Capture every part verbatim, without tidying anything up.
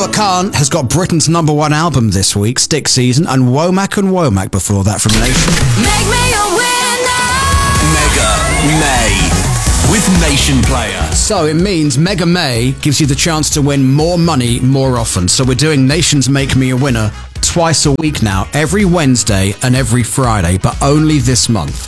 Noah Khan has got Britain's number one album this week, Stick Season, and Womack and Womack before that from Nation. Make me a winner! Mega May with Nation Player. So it means Mega May gives you the chance to win more money more often. So we're doing Nation's Make Me a Winner twice a week now, every Wednesday and every Friday, but only this month.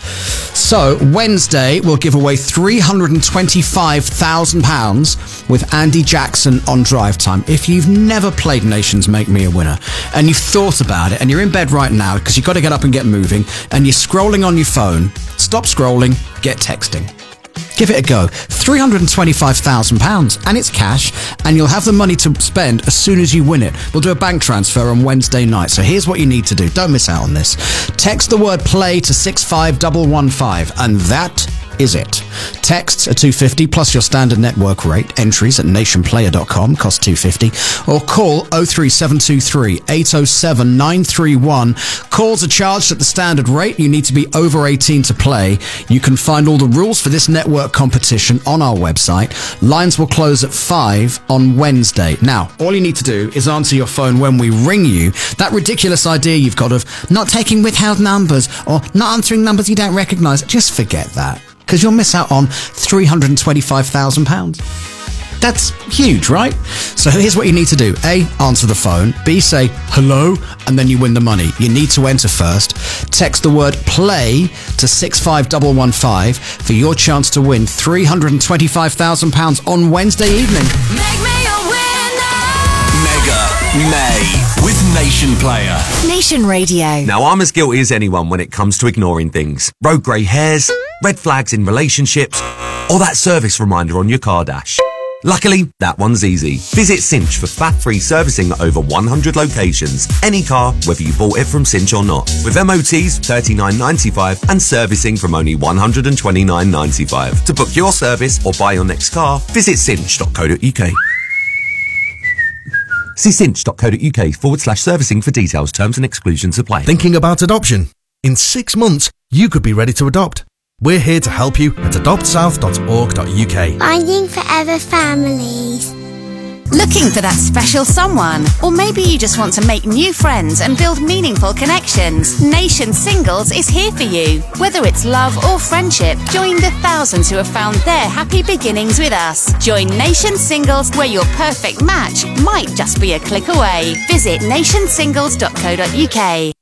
So Wednesday, we'll give away three hundred twenty-five thousand pounds with Andy Jackson on Drive Time. If you've never played Nation's Make Me a Winner and you've thought about it and you're in bed right now because you've got to get up and get moving and you're scrolling on your phone, stop scrolling, get texting. Give it a go. three hundred twenty-five thousand pounds, and it's cash, and you'll have the money to spend as soon as you win it. We'll do a bank transfer on Wednesday night, so here's what you need to do. Don't miss out on this. Text the word play to six five one one five, and that is it. Texts are two hundred fifty plus your standard network rate. Entries at nation player dot com cost two hundred fifty, or call oh three seven two three eight oh seven nine three one. Calls are charged at the standard rate. You need to be over eighteen to play. You can find all the rules for this network competition on our website. Lines will close at five on Wednesday. Now, all you need to do is answer your phone when we ring you. That ridiculous idea you've got of not taking withheld numbers or not answering numbers you don't recognise, just forget that, because you'll miss out on three hundred twenty-five thousand pounds. That's huge, right? So here's what you need to do. A, answer the phone. B, say hello, and then you win the money. You need to enter first. Text the word play to six five one one five for your chance to win three hundred twenty-five thousand pounds on Wednesday evening. Make me a winner! Mega May with Nation Player. Nation Radio. Now, I'm as guilty as anyone when it comes to ignoring things. Road grey hairs, red flags in relationships, or that service reminder on your car dash. Luckily, that one's easy. Visit Cinch for fat-free servicing at over one hundred locations. Any car, whether you bought it from Cinch or not. With M O Ts thirty-nine ninety-five and servicing from only one hundred twenty-nine ninety-five. To book your service or buy your next car, visit cinch dot co dot uk. See cinch dot co dot uk forward slash servicing for details, terms and exclusions apply. Thinking about adoption? In six months, you could be ready to adopt. We're here to help you at adopt south dot org dot uk. Finding forever families. Looking for that special someone? Or maybe you just want to make new friends and build meaningful connections? Nation Singles is here for you. Whether it's love or friendship, join the thousands who have found their happy beginnings with us. Join Nation Singles, where your perfect match might just be a click away. Visit nation singles dot co dot uk.